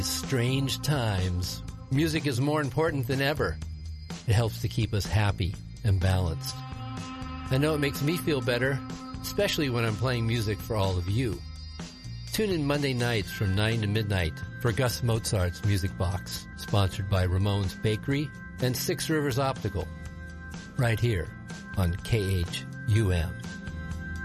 Strange times. Music is more important than ever. It helps to keep us happy and balanced. I know it makes me feel better, especially when I'm playing music for all of you. Tune in Monday nights from 9 to midnight for Gus Mozart's Music Box, sponsored by Ramon's Bakery and Six Rivers Optical, right here on KHUM.